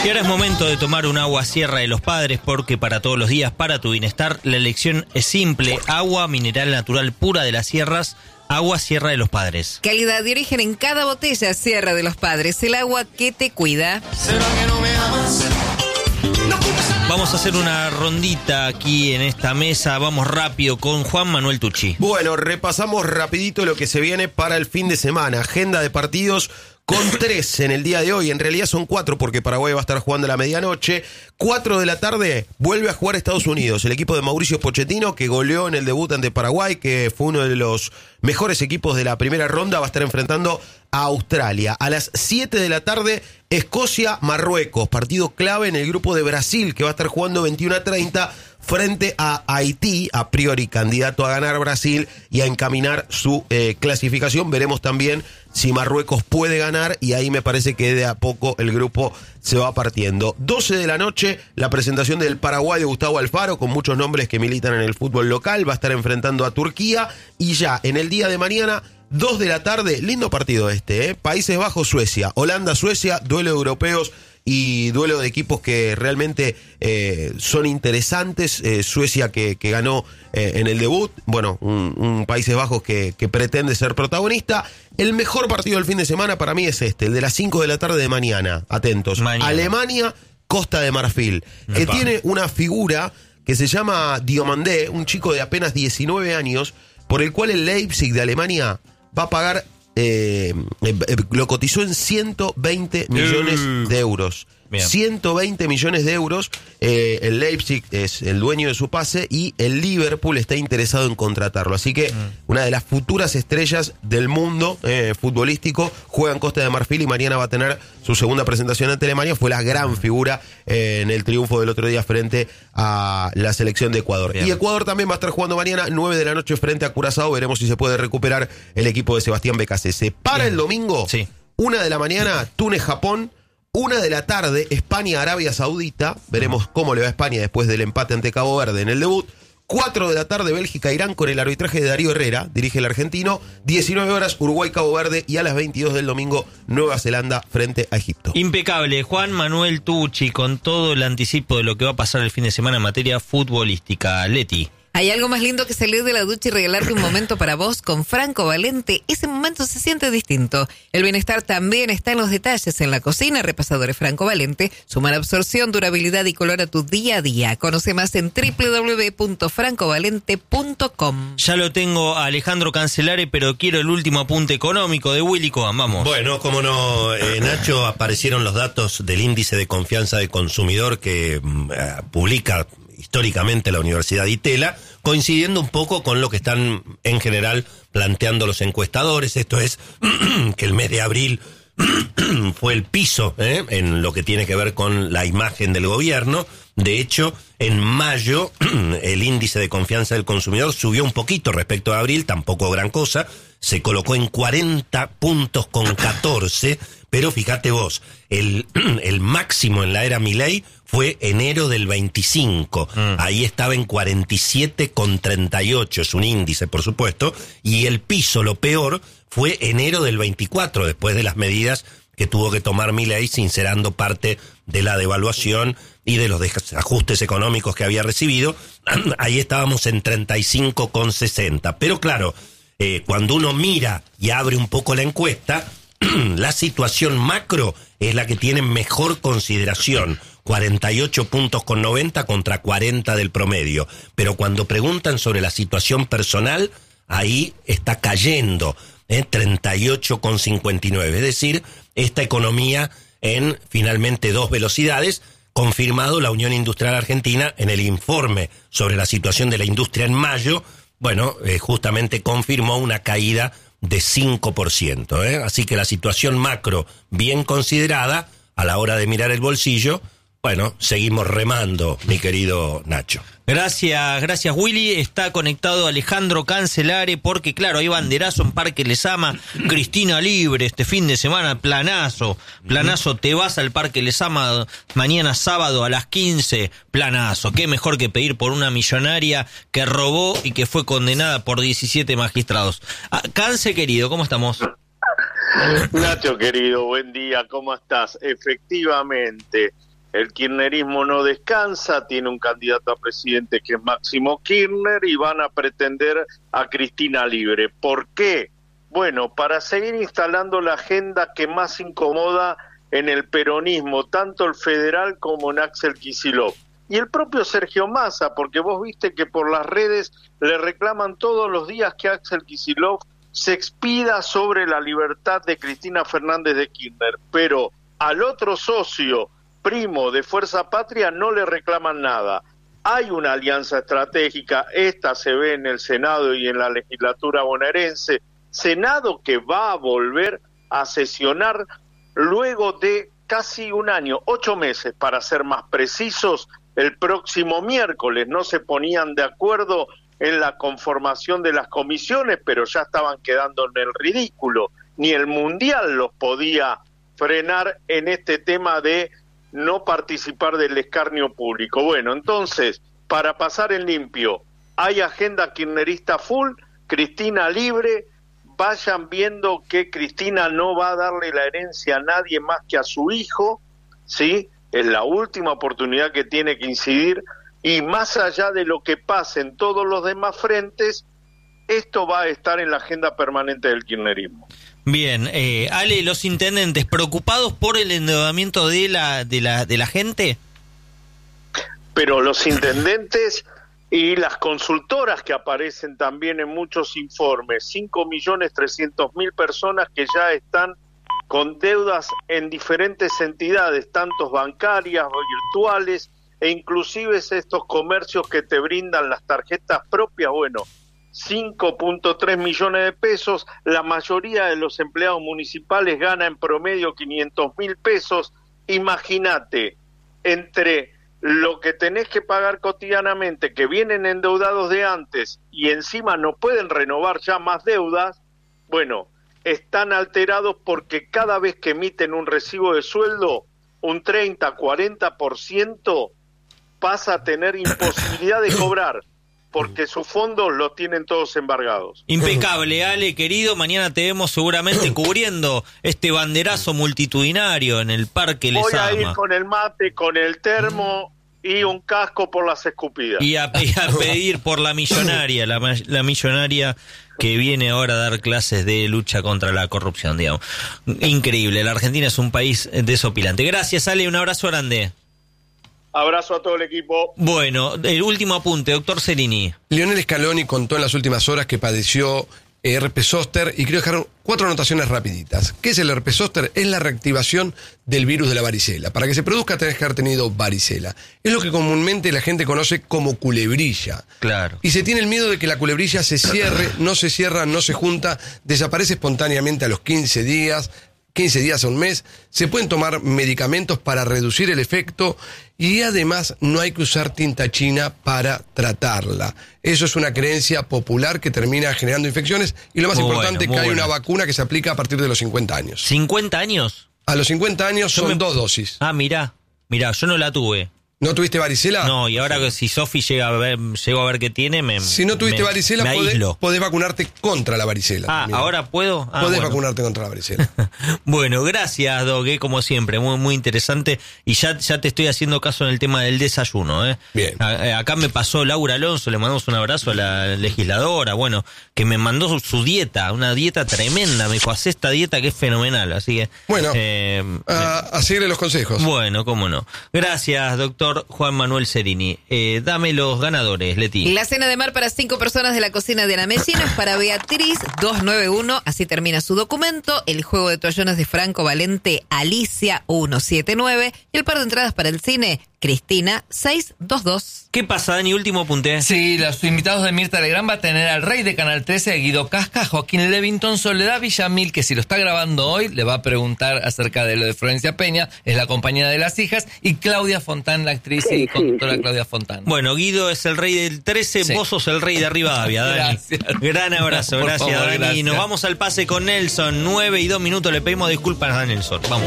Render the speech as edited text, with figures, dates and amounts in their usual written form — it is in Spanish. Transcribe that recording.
Y ahora es momento de tomar un agua Sierra de los Padres, porque para todos los días, para tu bienestar, la elección es simple: agua mineral natural pura de las sierras, agua Sierra de los Padres. Calidad y origen en cada botella. Sierra de los Padres, el agua que te cuida. ¿Será que no me amas? Vamos a hacer una rondita aquí en esta mesa. Vamos rápido con Juan Manuel Tucci. Bueno, repasamos rapidito lo que se viene para el fin de semana. Agenda de partidos con 3 en el día de hoy. En realidad son 4 porque Paraguay va a estar jugando a la medianoche. 4 de la tarde vuelve a jugar Estados Unidos. El equipo de Mauricio Pochettino, que goleó en el debut ante Paraguay, que fue uno de los mejores equipos de la primera ronda, va a estar enfrentando a Australia. A las 7 de la tarde, Escocia-Marruecos. Partido clave en el grupo de Brasil, que va a estar jugando 21:30 frente a Haití, a priori candidato a ganar Brasil y a encaminar su clasificación. Veremos también si Marruecos puede ganar, y ahí me parece que de a poco el grupo se va partiendo. 12 de la noche, la presentación del Paraguay de Gustavo Alfaro, con muchos nombres que militan en el fútbol local, va a estar enfrentando a Turquía. Y ya en el día de mañana, 2 de la tarde, lindo partido Países Bajos-Suecia, Holanda-Suecia, duelo de europeos y duelo de equipos que realmente son interesantes. Suecia que ganó en el debut, bueno, un Países Bajos que pretende ser protagonista. El mejor partido del fin de semana para mí es el de las 5 de la tarde de mañana. Atentos. Mañana. Alemania, Costa de Marfil, que tiene una figura que se llama Diomandé, un chico de apenas 19 años, por el cual el Leipzig de Alemania va a pagar, lo cotizó en 120 millones de euros. Bien. 120 millones de euros. El Leipzig es el dueño de su pase y el Liverpool está interesado en contratarlo. Así que una de las futuras estrellas del mundo futbolístico juega en Costa de Marfil y mañana va a tener su segunda presentación ante Alemania. Fue la gran figura en el triunfo del otro día frente a la selección de Ecuador. Bien. Y Ecuador también va a estar jugando mañana 9 de la noche frente a Curazao. Veremos si se puede recuperar el equipo de Sebastián Becasese. Para el domingo, 1 de la mañana, Túnez-Japón. 1 de la tarde, España-Arabia Saudita. Veremos cómo le va a España después del empate ante Cabo Verde en el debut. 4 de la tarde, Bélgica-Irán con el arbitraje de Darío Herrera, dirige el argentino. 19 horas, Uruguay-Cabo Verde. Y a las 22 del domingo, Nueva Zelanda frente a Egipto. Impecable, Juan Manuel Tucci, con todo el anticipo de lo que va a pasar el fin de semana en materia futbolística. Leti. ¿Hay algo más lindo que salir de la ducha y regalarte un momento para vos con Franco Valente? Ese momento se siente distinto. El bienestar también está en los detalles. En la cocina, repasadores Franco Valente suman absorción, durabilidad y color a tu día a día. Conoce más en www.francovalente.com. Ya lo tengo a Alejandro Cancelare, pero quiero el último apunte económico de Willy Coban. Vamos. Bueno, como no, Nacho, aparecieron los datos del índice de confianza del consumidor que publica históricamente la Universidad de Itela, coincidiendo un poco con lo que están en general planteando los encuestadores. Esto es que el mes de abril fue el piso en lo que tiene que ver con la imagen del gobierno. De hecho, en mayo el índice de confianza del consumidor subió un poquito respecto a abril, tampoco gran cosa, se colocó en 40 puntos con 14, pero fíjate vos, el máximo en la era Milei fue enero del 25, ahí estaba en 47,38, es un índice por supuesto, y el piso, lo peor, fue enero del 24, después de las medidas que tuvo que tomar Milei, sincerando parte de la devaluación y de los ajustes económicos que había recibido. Ahí estábamos en 35,60, pero claro, cuando uno mira y abre un poco la encuesta, la situación macro es la que tiene mejor consideración, 48 puntos con 90 contra 40 del promedio. Pero cuando preguntan sobre la situación personal, ahí está cayendo, 38 con 59. Es decir, esta economía en finalmente 2 velocidades, confirmado la Unión Industrial Argentina en el informe sobre la situación de la industria en mayo. Bueno, justamente confirmó una caída de 5%. Así que la situación macro bien considerada, a la hora de mirar el bolsillo, bueno, seguimos remando, mi querido Nacho. Gracias Willy. Está conectado Alejandro Cancelare porque claro, hay banderazo en Parque Lezama, Cristina libre este fin de semana, planazo, te vas al Parque Lezama mañana sábado a las 15, planazo. Qué mejor que pedir por una millonaria que robó y que fue condenada por 17 magistrados. Cance querido, ¿cómo estamos? Nacho querido, buen día, ¿cómo estás? Efectivamente, el kirchnerismo no descansa, tiene un candidato a presidente que es Máximo Kirchner y van a pretender a Cristina Libre. ¿Por qué? Bueno, para seguir instalando la agenda que más incomoda en el peronismo, tanto el federal como en Axel Kicillof. Y el propio Sergio Massa, porque vos viste que por las redes le reclaman todos los días que Axel Kicillof se expida sobre la libertad de Cristina Fernández de Kirchner, pero al otro socio primo de Fuerza Patria no le reclaman nada. Hay una alianza estratégica, esta se ve en el Senado y en la legislatura bonaerense, Senado que va a volver a sesionar luego de casi un año, 8 meses para ser más precisos, el próximo miércoles. No se ponían de acuerdo en la conformación de las comisiones, pero ya estaban quedando en el ridículo. Ni el Mundial los podía frenar en este tema de no participar del escarnio público. Bueno, entonces, para pasar en limpio, hay agenda kirchnerista full, Cristina libre. Vayan viendo que Cristina no va a darle la herencia a nadie más que a su hijo, ¿sí? Es la última oportunidad que tiene que incidir, y más allá de lo que pase en todos los demás frentes, esto va a estar en la agenda permanente del kirchnerismo. Bien, Ale, los intendentes, ¿preocupados por el endeudamiento de la gente? Pero los intendentes y las consultoras que aparecen también en muchos informes, 5.300.000 personas que ya están con deudas en diferentes entidades, tanto bancarias, virtuales, e inclusive estos comercios que te brindan las tarjetas propias, bueno, 5.3 millones de pesos, la mayoría de los empleados municipales gana en promedio 500.000 pesos, imagínate, entre lo que tenés que pagar cotidianamente, que vienen endeudados de antes y encima no pueden renovar ya más deudas, bueno, están alterados porque cada vez que emiten un recibo de sueldo, un 30-40% pasa a tener imposibilidad de cobrar, porque sus fondos los tienen todos embargados. Impecable, Ale, querido. Mañana te vemos seguramente cubriendo este banderazo multitudinario en el Parque Lezama. Voy a ir con el mate, con el termo y un casco por las escupidas. Y a pedir por la millonaria, la millonaria que viene ahora a dar clases de lucha contra la corrupción, digamos. Increíble, la Argentina es un país desopilante. Gracias, Ale, un abrazo grande. Abrazo a todo el equipo. Bueno, el último apunte, doctor Cerini. Lionel Scaloni contó en las últimas horas que padeció herpes zóster y quiero dejar 4 anotaciones rapiditas. ¿Qué es el herpes zóster? Es la reactivación del virus de la varicela. Para que se produzca tenés que haber tenido varicela. Es lo que comúnmente la gente conoce como culebrilla. Claro. Y se tiene el miedo de que la culebrilla se cierre, no se cierra, no se junta, desaparece espontáneamente a los 15 días a un mes. Se pueden tomar medicamentos para reducir el efecto y además no hay que usar tinta china para tratarla. Eso es una creencia popular que termina generando infecciones y lo más importante que hay una vacuna que se aplica a partir de los 50 años. ¿50 años? A los 50 años son 2 dosis. Ah, mirá, yo no la tuve. ¿No tuviste varicela? No, y ahora que si Sofi llego a ver qué tiene, si no tuviste varicela, podés vacunarte contra la varicela. Ah, también. ¿Ahora puedo? Podés vacunarte contra la varicela. Bueno, gracias, Doc, como siempre, muy, muy interesante. Y ya te estoy haciendo caso en el tema del desayuno, ¿eh? Bien. Acá me pasó Laura Alonso, le mandamos un abrazo a la legisladora, bueno, que me mandó su dieta, una dieta tremenda. Me dijo, hacé esta dieta que es fenomenal, así que... Bueno, a seguirle los consejos. Bueno, cómo no. Gracias, doctor Juan Manuel Cerini. Dame los ganadores, Leti. La cena de mar para 5 personas de la cocina de Ana Messina es para Beatriz 291, así termina su documento. El juego de toallones de Franco Valente, Alicia 179. Y el par de entradas para el cine, Cristina 622. ¿Qué pasa, Dani? Último apunte. Sí, los invitados de Mirta Legrand va a tener al rey de Canal 13, Guido Casca, Joaquín Levington, Soledad Villamil, que si lo está grabando hoy, le va a preguntar acerca de lo de Florencia Peña, es la compañía de las hijas, y Claudia Fontán, la actriz y conductora Claudia Fontán. Bueno, Guido es el rey del 13, sí. Vos sos el rey de Rivadavia, Dani. Gracias. Gran abrazo, gracias, favor, Dani. gracias. Nos vamos al pase con Nelson, 9:02. Le pedimos disculpas a Nelson. Vamos.